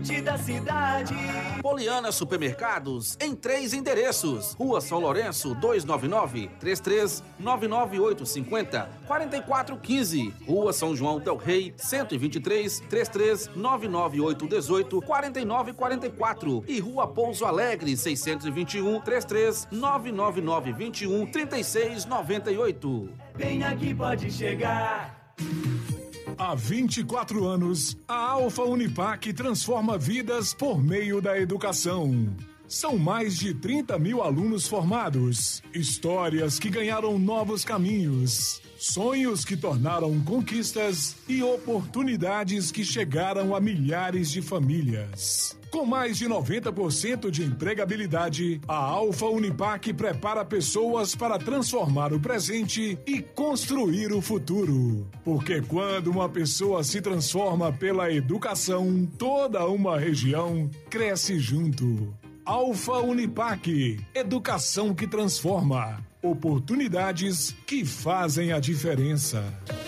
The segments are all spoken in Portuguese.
Da cidade. Poliana Supermercados, em 3 endereços. Rua São Lourenço, 299, 33-99850, 4415. Rua São João del Rei, 123, 33-99818, 4944. E Rua Pouso Alegre, 621, 33-99921, 3698. Vem aqui, pode chegar. Há 24 anos, a Alfa Unipac transforma vidas por meio da educação. São mais de 30 mil alunos formados, histórias que ganharam novos caminhos, sonhos que tornaram conquistas e oportunidades que chegaram a milhares de famílias. Com mais de 90% de empregabilidade, a Alfa Unipac prepara pessoas para transformar o presente e construir o futuro. Porque quando uma pessoa se transforma pela educação, toda uma região cresce junto. Alfa Unipac, educação que transforma, oportunidades que fazem a diferença.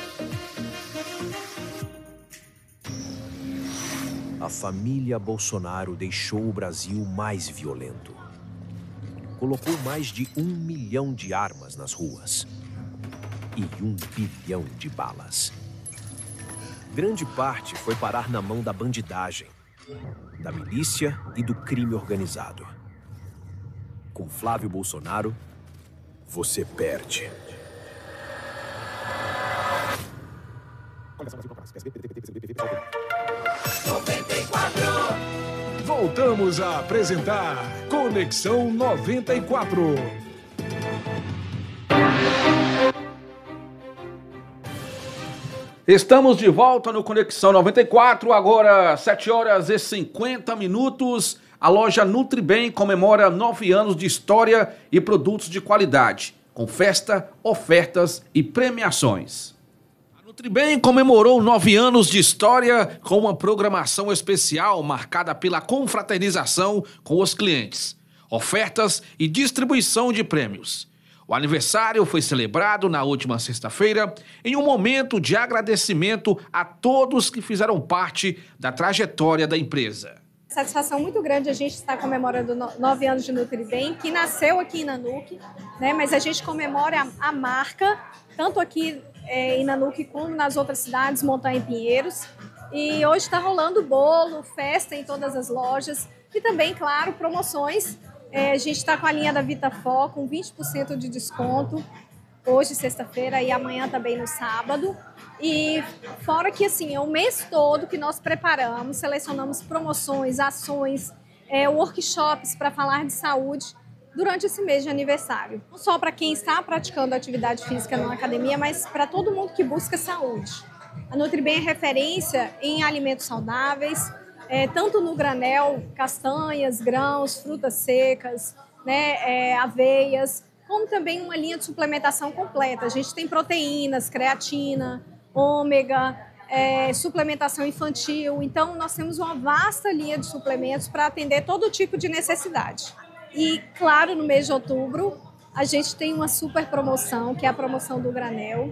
A família Bolsonaro deixou o Brasil mais violento. Colocou mais de 1 milhão de armas nas ruas e 1 bilhão de balas. Grande parte foi parar na mão da bandidagem, da milícia e do crime organizado. Com Flávio Bolsonaro, você perde. Voltamos a apresentar Conexão 94. Estamos de volta no Conexão 94, agora 7h50. A loja Nutribem comemora 9 anos de história e produtos de qualidade, com festa, ofertas e premiações. A Nutribem comemorou 9 anos de história com uma programação especial marcada pela confraternização com os clientes, ofertas e distribuição de prêmios. O aniversário foi celebrado na última sexta-feira em um momento de agradecimento a todos que fizeram parte da trajetória da empresa. Satisfação muito grande a gente estar comemorando 9 anos de Nutribem, que nasceu aqui em Nanuque, né? Mas a gente comemora a marca, tanto aqui em Nanuque como nas outras cidades, Montanha e Pinheiros. E hoje está rolando bolo, festa em todas as lojas e também, claro, promoções. A gente está com a linha da Vitafó com 20% de desconto, hoje, sexta-feira, e amanhã também no sábado. E fora que, assim, é o mês todo que nós preparamos, selecionamos promoções, ações, workshops para falar de saúde durante esse mês de aniversário. Não só para quem está praticando atividade física na academia, mas para todo mundo que busca saúde. A Nutribem é referência em alimentos saudáveis, tanto no granel, castanhas, grãos, frutas secas, né, aveias, como também uma linha de suplementação completa. A gente tem proteínas, creatina, ômega, suplementação infantil. Então, nós temos uma vasta linha de suplementos para atender todo tipo de necessidade. E, claro, no mês de outubro, a gente tem uma super promoção, que é a promoção do granel.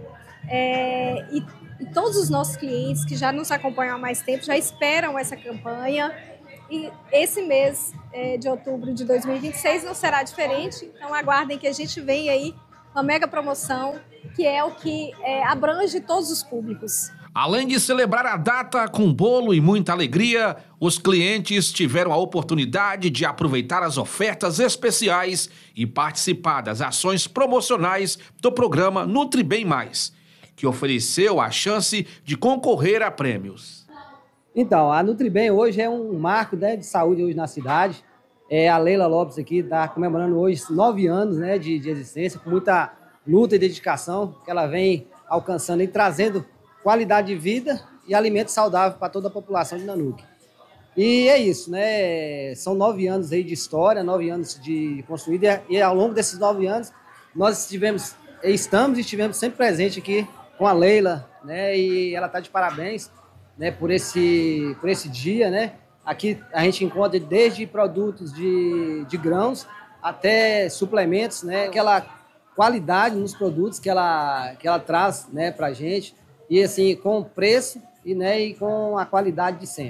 E todos os nossos clientes que já nos acompanham há mais tempo já esperam essa campanha. E esse mês de outubro de 2026 não será diferente. Então, aguardem que a gente vem aí com uma mega promoção, que é o que abrange todos os públicos. Além de celebrar a data com bolo e muita alegria, os clientes tiveram a oportunidade de aproveitar as ofertas especiais e participar das ações promocionais do programa Nutribem Mais, que ofereceu a chance de concorrer a prêmios. Então, a Nutribem hoje é um marco, né, de saúde hoje na cidade. A Leila Lopes aqui está comemorando hoje 9 anos, né, de existência, com muita luta e dedicação que ela vem alcançando e trazendo qualidade de vida e alimento saudável para toda a população de Nanuque. E é isso, né? São 9 anos aí de história, 9 anos de construída, e ao longo desses 9 anos nós estivemos sempre presentes aqui com a Leila, né? E ela está de parabéns, né, por esse dia, né? Aqui a gente encontra desde produtos de grãos até suplementos, né? Aquela qualidade nos produtos que ela traz, né, para a gente. E assim, com preço e com a qualidade de sempre.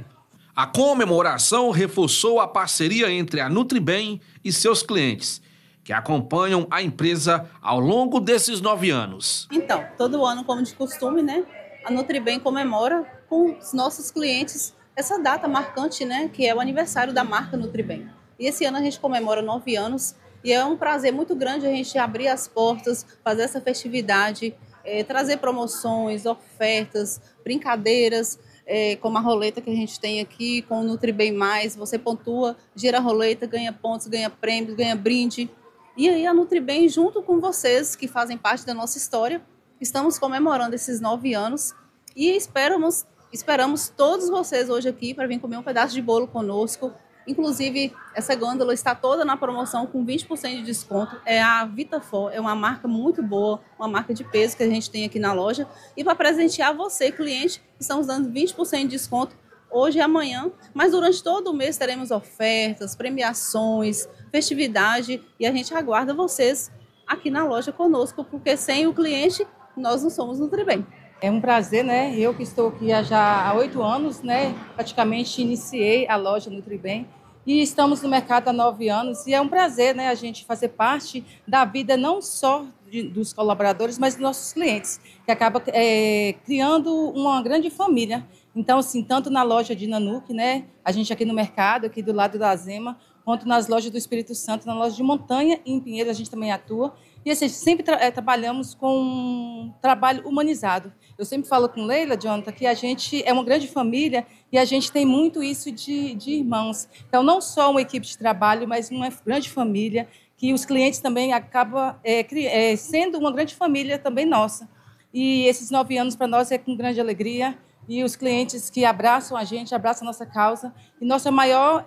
A comemoração reforçou a parceria entre a Nutribem e seus clientes, que acompanham a empresa ao longo desses 9 anos. Então, todo ano, como de costume, né, a Nutribem comemora com os nossos clientes essa data marcante, né, que é o aniversário da marca Nutribem. E esse ano a gente comemora 9 anos e é um prazer muito grande a gente abrir as portas, fazer essa festividade, trazer promoções, ofertas, brincadeiras, como a roleta que a gente tem aqui com o Nutribem Mais. Você pontua, gira a roleta, ganha pontos, ganha prêmios, ganha brinde. E aí a Nutribem, junto com vocês que fazem parte da nossa história, estamos comemorando esses 9 anos e esperamos todos vocês hoje aqui para vir comer um pedaço de bolo conosco. Inclusive, essa gôndola está toda na promoção com 20% de desconto. É a Vitafor, é uma marca muito boa, uma marca de peso que a gente tem aqui na loja. E para presentear você, cliente, estamos dando 20% de desconto hoje e amanhã. Mas durante todo o mês teremos ofertas, premiações, festividade. E a gente aguarda vocês aqui na loja conosco, porque sem o cliente, nós não somos Nutribem. É um prazer, né? Eu que estou aqui já há 8 anos, né? Praticamente iniciei a loja Nutribem e estamos no mercado há 9 anos e é um prazer, né? A gente fazer parte da vida não só dos colaboradores, mas dos nossos clientes, que acaba criando uma grande família. Então, assim, tanto na loja de Nanuque, né? A gente aqui no mercado, aqui do lado da Zema, quanto nas lojas do Espírito Santo, na loja de Montanha e em Pinheiro a gente também atua. E assim, sempre trabalhamos com um trabalho humanizado. Eu sempre falo com Leila, Jonathan, que a gente é uma grande família e a gente tem muito isso de irmãos. Então, não só uma equipe de trabalho, mas uma grande família, que os clientes também acabam sendo uma grande família também nossa. E esses 9 anos para nós é com grande alegria. E os clientes que abraçam a gente, abraçam a nossa causa. E nossa maior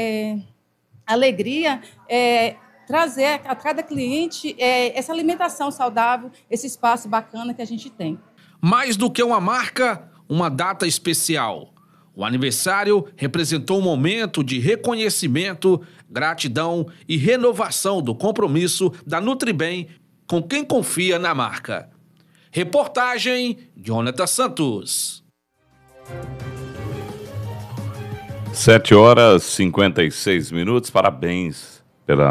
alegria é trazer a cada cliente essa alimentação saudável, esse espaço bacana que a gente tem. Mais do que uma marca, uma data especial. O aniversário representou um momento de reconhecimento, gratidão e renovação do compromisso da Nutribem com quem confia na marca. Reportagem Jonathan Santos. 7h56. Parabéns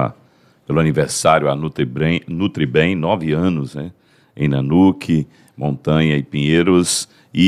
pelo aniversário a Nutribem, 9 anos, né? Em Nanuque, Montanha e Pinheiros.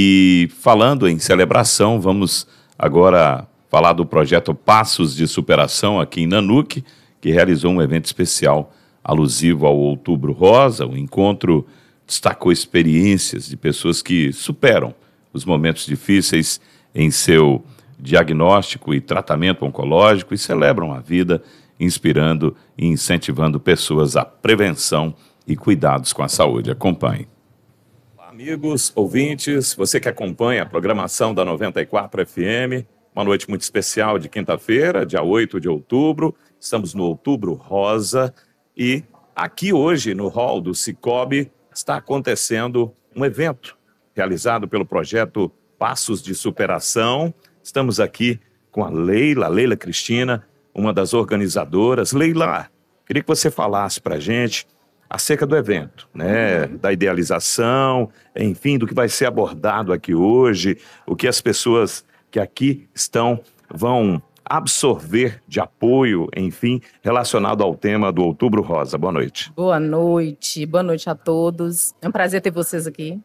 E falando em celebração, vamos agora falar do projeto Passos de Superação aqui em Nanuque, que realizou um evento especial alusivo ao Outubro Rosa. O encontro destacou experiências de pessoas que superam os momentos difíceis em seu diagnóstico e tratamento oncológico e celebram a vida, inspirando e incentivando pessoas à prevenção e cuidados com a saúde. Acompanhe. Olá, amigos, ouvintes, você que acompanha a programação da 94 FM, uma noite muito especial de quinta-feira, dia 8 de outubro, estamos no Outubro Rosa e aqui hoje no hall do Cicobi está acontecendo um evento realizado pelo projeto Passos de Superação. Estamos aqui com a Leila Cristina, uma das organizadoras. Leila, queria que você falasse para a gente acerca do evento, né? Da idealização, enfim, do que vai ser abordado aqui hoje, o que as pessoas que aqui estão vão absorver de apoio, enfim, relacionado ao tema do Outubro Rosa. Boa noite. Boa noite a todos. É um prazer ter vocês aqui.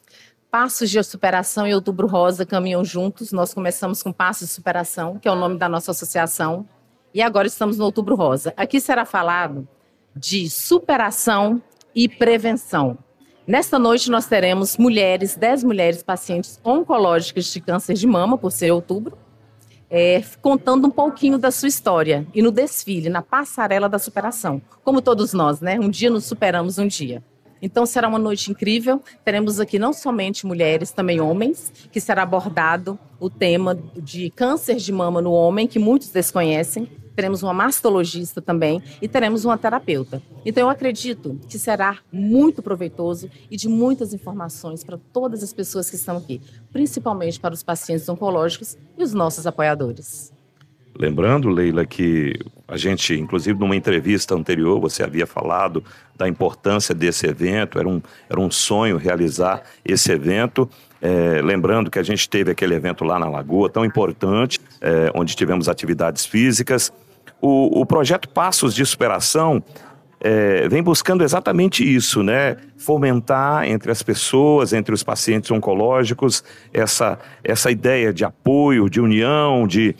Passos de Superação e Outubro Rosa caminham juntos. Nós começamos com Passos de Superação, que é o nome da nossa associação, e agora estamos no Outubro Rosa. Aqui será falado de superação e prevenção. Nesta noite nós teremos 10 mulheres pacientes oncológicas de câncer de mama, por ser outubro, contando um pouquinho da sua história e no desfile, na passarela da superação. Como todos nós, né? Um dia nos superamos um dia. Então será uma noite incrível, teremos aqui não somente mulheres, também homens, que será abordado o tema de câncer de mama no homem, que muitos desconhecem. Teremos uma mastologista também e teremos uma terapeuta. Então eu acredito que será muito proveitoso e de muitas informações para todas as pessoas que estão aqui, principalmente para os pacientes oncológicos e os nossos apoiadores. Lembrando, Leila, que a gente, inclusive numa entrevista anterior, você havia falado da importância desse evento, era um sonho realizar esse evento. lembrando que a gente teve aquele evento lá na Lagoa, tão importante, onde tivemos atividades físicas. O projeto Passos de Superação vem buscando exatamente isso, né? Fomentar entre as pessoas, entre os pacientes oncológicos, essa ideia de apoio, de união, de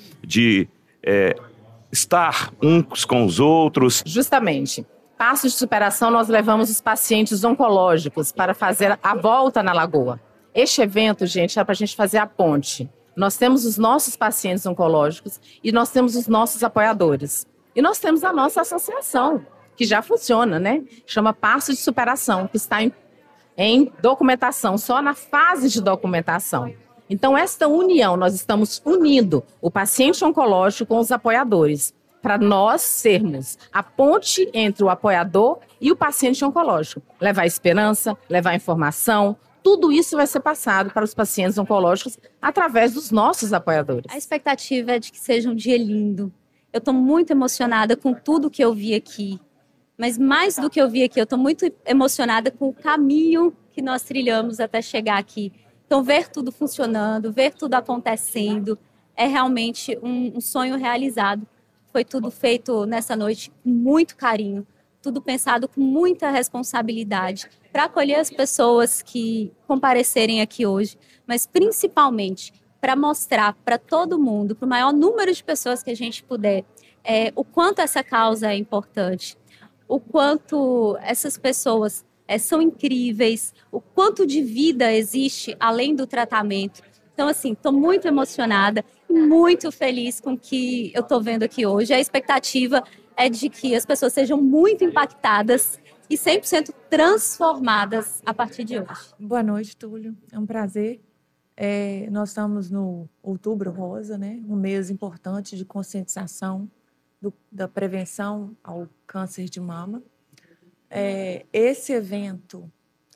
estar uns com os outros. Justamente. Passos de Superação, nós levamos os pacientes oncológicos para fazer a volta na Lagoa. Este evento, gente, é para a gente fazer a ponte. Nós temos os nossos pacientes oncológicos e nós temos os nossos apoiadores. E nós temos a nossa associação, que já funciona, né? Chama Passos de Superação, que está em documentação, só na fase de documentação. Então, esta união, nós estamos unindo o paciente oncológico com os apoiadores, para nós sermos a ponte entre o apoiador e o paciente oncológico. Levar esperança, levar informação, tudo isso vai ser passado para os pacientes oncológicos através dos nossos apoiadores. A expectativa é de que seja um dia lindo. Eu estou muito emocionada com tudo que eu vi aqui. Mas mais do que eu vi aqui, eu estou muito emocionada com o caminho que nós trilhamos até chegar aqui. Então, ver tudo funcionando, ver tudo acontecendo, é realmente um sonho realizado. Foi tudo feito nessa noite com muito carinho, tudo pensado com muita responsabilidade para acolher as pessoas que comparecerem aqui hoje, mas principalmente para mostrar para todo mundo, para o maior número de pessoas que a gente puder, o quanto essa causa é importante, o quanto essas pessoas são incríveis, o quanto de vida existe além do tratamento. Então, assim, estou muito emocionada e muito feliz com o que eu estou vendo aqui hoje. A expectativa é de que as pessoas sejam muito impactadas e 100% transformadas a partir de hoje. Boa noite, Túlio. É um prazer. Nós estamos no Outubro Rosa, né? Um mês importante de conscientização da prevenção ao câncer de mama. Esse evento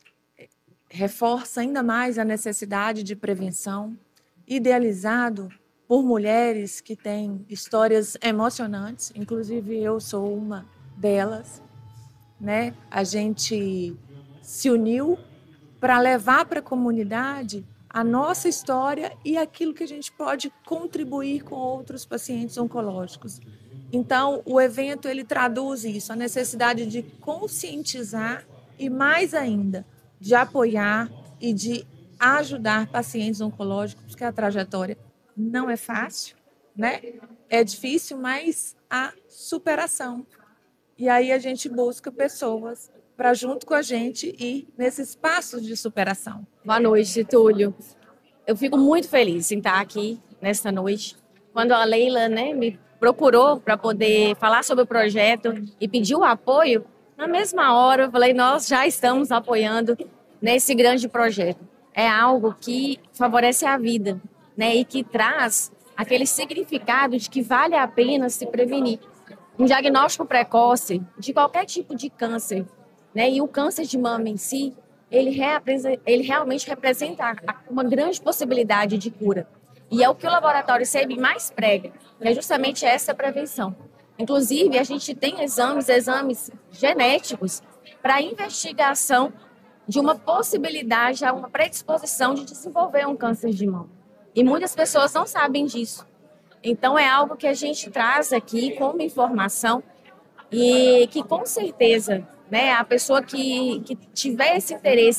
reforça ainda mais a necessidade de prevenção, idealizado por mulheres que têm histórias emocionantes, inclusive eu sou uma delas, né? A gente se uniu para levar para a comunidade a nossa história e aquilo que a gente pode contribuir com outros pacientes oncológicos. Então, o evento ele traduz isso, a necessidade de conscientizar e, mais ainda, de apoiar e de ajudar pacientes oncológicos, porque a trajetória não é fácil, né? É difícil, mas há superação. E aí a gente busca pessoas para, junto com a gente, ir nesses passos de superação. Boa noite, Túlio. Eu fico muito feliz em estar aqui nesta noite. Quando a Leila, né, me procurou para poder falar sobre o projeto e pediu apoio, na mesma hora eu falei, nós já estamos apoiando nesse grande projeto. É algo que favorece a vida, né, e que traz aquele significado de que vale a pena se prevenir. Um diagnóstico precoce de qualquer tipo de câncer, né, e o câncer de mama em si, ele realmente representa uma grande possibilidade de cura. E é o que o laboratório CEB mais prega, é justamente essa prevenção. Inclusive, a gente tem exames genéticos para investigação de uma possibilidade, a uma predisposição de desenvolver um câncer de mama. E muitas pessoas não sabem disso. Então, é algo que a gente traz aqui como informação e que, com certeza, né, a pessoa que tiver esse interesse